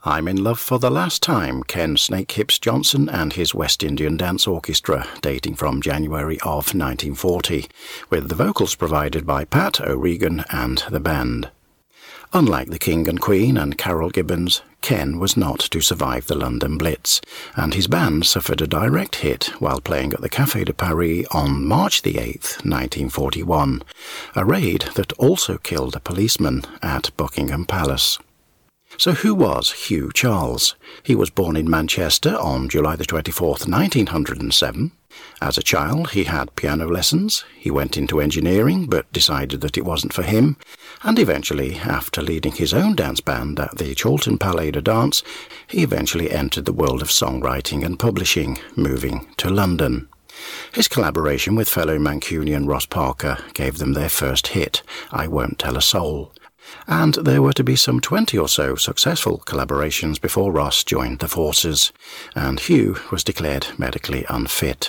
I'm in Love for the Last Time, Ken Snake Hips Johnson and his West Indian Dance Orchestra, dating from January of 1940, with the vocals provided by Pat O'Regan and the band. Unlike the King and Queen and Carol Gibbons, Ken was not to survive the London Blitz, and his band suffered a direct hit while playing at the Café de Paris on March the 8th, 1941, a raid that also killed a policeman at Buckingham Palace. So who was Hugh Charles? He was born in Manchester on July the 24th, 1907. As a child, he had piano lessons. He went into engineering, but decided that it wasn't for him. And eventually, after leading his own dance band at the Chawton Palais de Dance, he eventually entered the world of songwriting and publishing, moving to London. His collaboration with fellow Mancunian Ross Parker gave them their first hit, I Won't Tell a Soul. And there were to be some 20 or so successful collaborations before Ross joined the forces, and Hugh was declared medically unfit.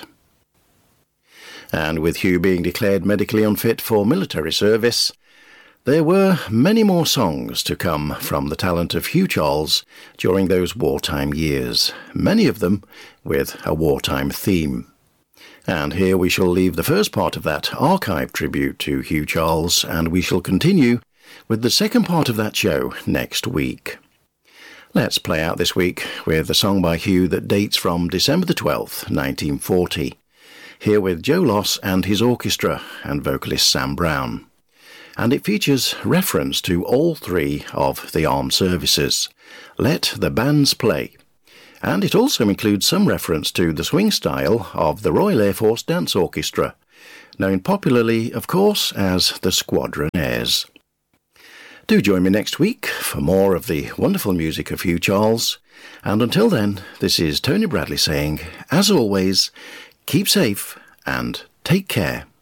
And with Hugh being declared medically unfit for military service, there were many more songs to come from the talent of Hugh Charles during those wartime years, many of them with a wartime theme. And here we shall leave the first part of that archive tribute to Hugh Charles, and we shall continue with the second part of that show next week. Let's play out this week with a song by Hugh that dates from December the 12th, 1940. Here with Joe Loss and his orchestra and vocalist Sam Brown. And it features reference to all three of the armed services. Let the bands play. And it also includes some reference to the swing style of the Royal Air Force Dance Orchestra, known popularly, of course, as the Squadron Airs. Do join me next week for more of the wonderful music of Hugh Charles. And until then, this is Tony Bradley saying, as always, keep safe and take care.